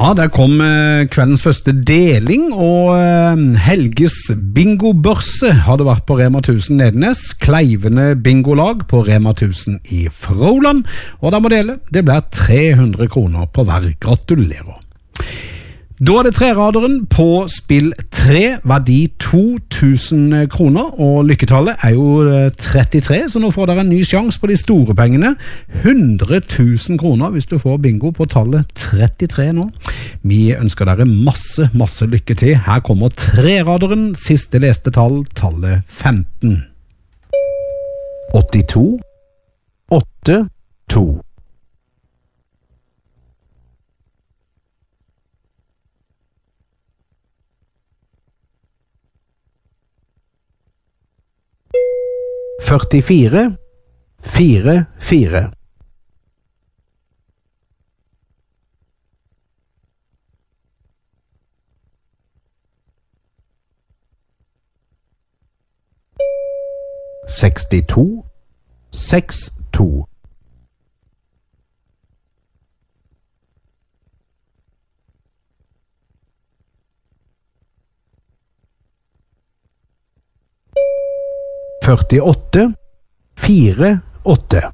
Ja, der kom kveldens første deling, og Helges bingobørse hadde vært på Rema 1000 Nedenes, Kleivene bingolag på Rema 1000 i Froland, og der må dele, det blir 300 kroner på hver. Gratulerer. Da det treraderen på spill 3, verdi 2000 kroner, og lykketallet jo 33, så nå får dere en ny sjanse på de store pengene. 100 000 kroner hvis du får bingo på tallet 33 nå. Vi ønsker dere masse lykke til. Her kommer treraderen, siste leste tall, tallet 15. 82, 8, 2. 44, 4, 4. 62, 6, 2. 48, 4, 8.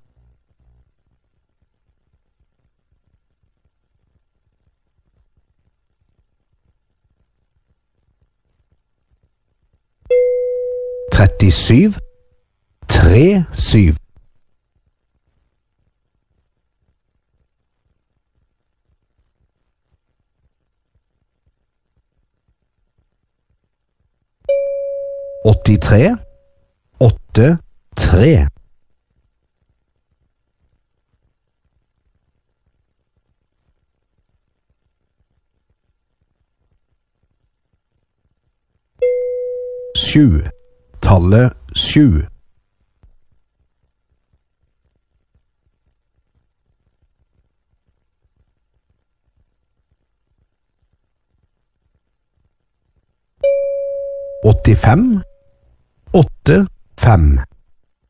37, 3, 7. 83, 8, 3. 7, tallet 7. 85, 8, 5.